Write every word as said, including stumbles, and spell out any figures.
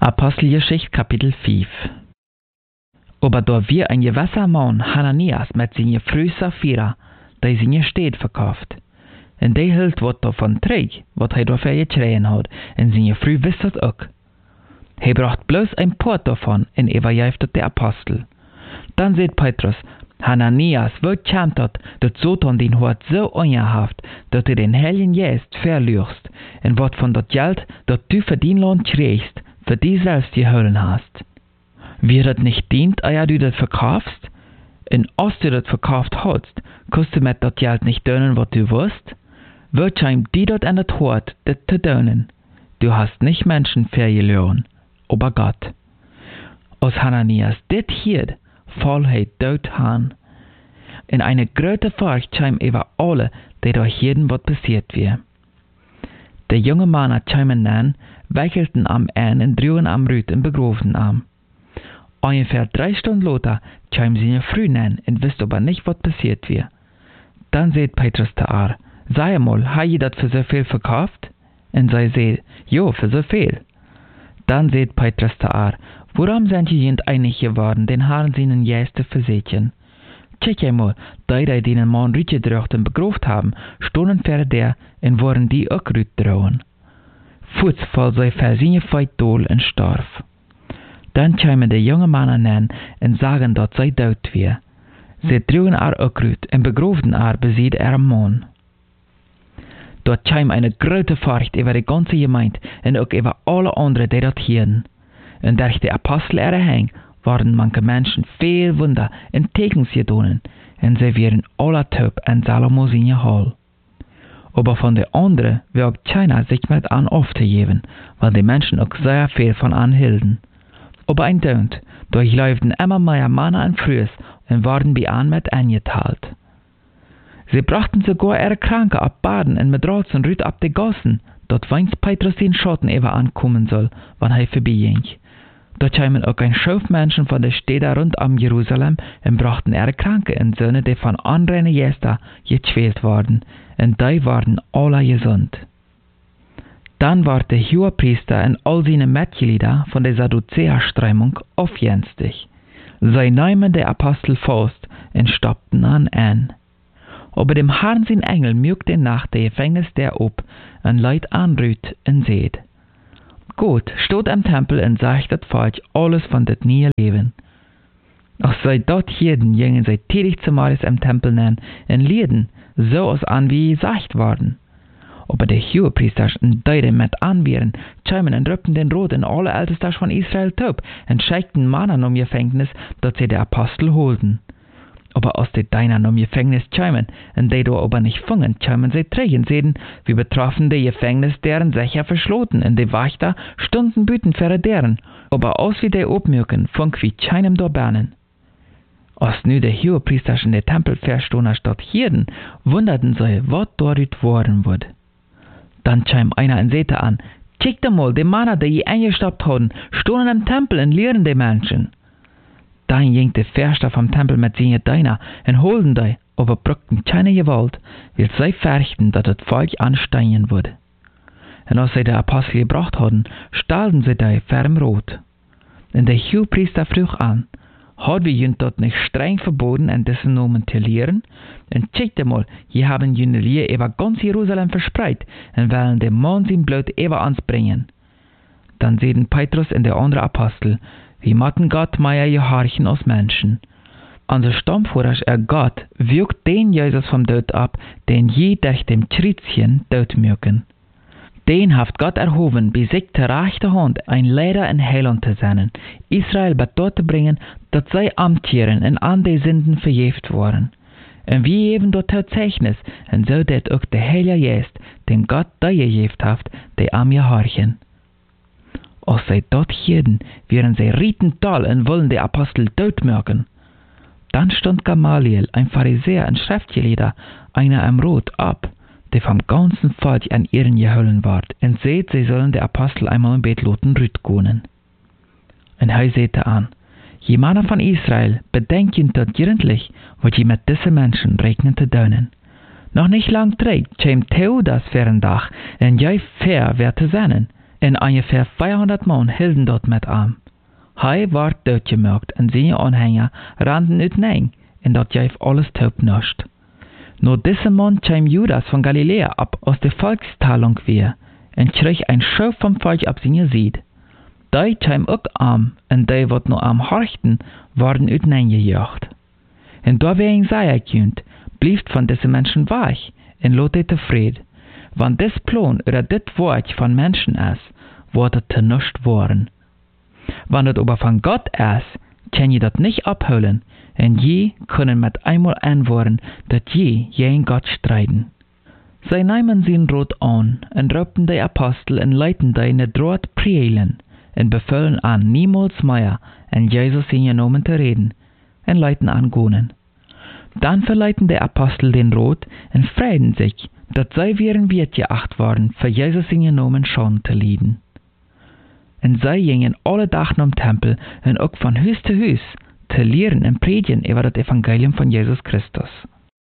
Apostelgeschichte Kapitel fünf. Aber da wir ein gewisser Mann, Hananias, mit seiner Frau Sapphira, der seine Städte verkauft. Und der hielt wat davon träg, wat hij dafür geschreien hat, und seine Frau wisst das auch. Hij bracht bloß ein Port davon, und überjäftet der Apostel. Dann sagt Petrus, Hananias, wo kämt dat, dat Satan den Hort so ongehaft, dat du den Heiligen Geist verlierst, und wat von dat Geld, dat du für den Land kriegst, für die selbst geholen hast. Wie dat nicht dient, eia du dat verkaufst? Und als du dat verkauft hast, kannst du mit dat Geld nicht tun, wat du willst? Wo kämt die dat an dat Hort, dat zu tun? Du hast nicht Menschen verloren, aber Gott. Als Hananias dit hielt, voll hij dood han. In eine grote Furcht kam über alle, die durch jeden wat passiert wir. De junge Männer kamen an, wickelten am an und drogen am Rüt und begroven am. Ungefähr drei Stunden later kam seine Frau an und wusste aber nicht, was passiert wir. Dann sagt Petrus zu ihr, sei mal, ha je dat für so viel verkauft? Und sie sagt, jo, für so viel. Dann sagt Petrus zu ihr, warum sind die jent einig geworden, den Herrn seinen Gäste versehen? Check einmal, die, die den Mann rütgedrückt und begroft haben, stonden vor der und waren die auch rütgedrohen. Fuß voll sei für seine Feit dohl und starf. Dann kamen die jungen Männer an und sagen, dass sie tot wir. Sie drohen er auch rüt und begroven er besied er am Mann. Dort kam eine große Furcht über die ganze Gemeinde und auch über alle anderen, die dort hielten. Und durch die Apostel erhäng, waren manche Menschen viel Wunder und Tekens gedonen, und sie wären alle taub in Salomo seine Hall. Aber von den anderen wagt keiner sich mit an aufzugeben, weil die Menschen auch sehr viel von anhielten. Aber ein Dönt, durchläuften immer mehr Männer und Frühs und waren bei an mit angeteilt. Sie brachten sogar ihre Kranke ab Baden und mit Rotz und Rüt ab die Gassen, dort weinst Petrus den Schotten über ankommen soll, wann er vorbeiging. Dort kamen auch ein Schauf Menschen von der Städte rund um Jerusalem und brachten ihre Kranke und Söhne, die von anderen Gästen gequält waren, und die waren alle gesund. Dann war der Hohepriester und all seine Mitglieder von der Sadduzäer-Strömung aufjenstig. Sie nahmen der Apostel fast und stoppten an an. Aber dem Herrn sein Engel mögte nach der Gefängnis der ob und Leut anrüht und seht. Gott steht am Tempel und sagt das Volk alles von das nie Leben. Auch sei dort jeden jingen sei tätig zumal am Tempel nennen und lieden, so aus an wie gesagt worden. Aber der Hohepriester und die mit anwehren, kamen und rüppten den Rot in alle Ältesten von Israel taub und schickten Mannen um Gefängnis, dass sie der Apostel holten. Aber als die Deiner um Gefängnis kamen, und die da aber nicht fungen, kamen sie trägen sehen, wie betroffen die Gefängnis deren sicher verschloten, und die Wächter stunden büten für deren, aber aus wie die obmücken, funk wie keinem da bernen. Als nu der Hohepriester in der Tempel verstohner statt hielten, wunderten sie, was dort worden wird. Dann kam einer und sagte an, kick da mal, die Männer, die je eingestoppt haben, stohnen im Tempel und lehren die Menschen. Dann ging der Förster vom Tempel mit seinen Dienern und holten die, aber brückten keine Gewalt, weil sie fürchten, dass das Volk ansteigen würde. Und als sie die Apostel gebracht hatten, stahlten sie die ferm rot. Und der Hohepriester frug an, hat wir jünt dort nicht streng verboten, in dessen Namen zu lehren? Und checkte mal, hier haben jüne Lehr über ganz Jerusalem verspreit und wollen dem Mann sein Blut über uns bringen. Dann sehen Petrus und der andere Apostel, wie matten Gott meier gehorchen aus Menschen. Unser Stammführer, er Gott, wirkt den Jesus vom Tod ab, den je durch dem Tritzchen Tod mögen. Den haft Gott erhoben, bis sich zur rechten Hand ein Lehrer in Heiland zu sein, Israel bei dort zu bringen, dass sie amtieren und an die Sünden verjäft worden. Und wie eben dort Zeichnis, und so det auch der Heilige Geist, den Gott da gejäft haft, die am gehorchen. Als sie dort hielten, wären sie rieten toll und wollen die Apostel tot mögen. Dann stand Gamaliel, ein Pharisäer und Schriftgelehrter, einer am Rot, ab, der vom ganzen Volk an ihren geholen ward, und seht, sie sollen die Apostel einmal im Bett loten rütgonen. Und er sagte an, je Männer von Israel, bedenken dort gründlich, was je mit diesen Menschen regnen zu dönen. Noch nicht lang trägt, käm Theudas für ein Dach, und je fair wird zu sein, En ungefähr vierhundert Mann hielden dort mit am. Hij ward doodgemerkt en seine Anhänger rannten uiteen en dat jäf alles taub nascht. Nur diese Mann kam Judas von Galiläa ab aus der Volkstalung weer en kreeg ein Schau vom Volk ab seine Seite. Die kam ook am en die wat nur am horchten worden uiteengejaagd. En da wär ihn sagen könnt, blieft von diese Menschen weg en lot die tevreden. Want dis Plan oder dit Wort von Menschen ist, wird es te nichts worden. Wenn es aber von Gott ist, kann je das nicht abholen, und je können mit einmal antworten, dass je gegen Gott streiten. Sie nahmen sein Rot an und raubten die Apostel und leiten die in Draht prielen und befehlen an, niemals mehr in Jesus in Namen zu reden und leiten an Gonen. Dann verleiten die Apostel den Rot und freuen sich, dass sie wären wertgeacht worden, für Jesus in Namen Schaden zu leiden. Und sie gingen alle Tag zum Tempel und auch von Haus zu Haus zu lehren und predigen über das Evangelium von Jesus Christus.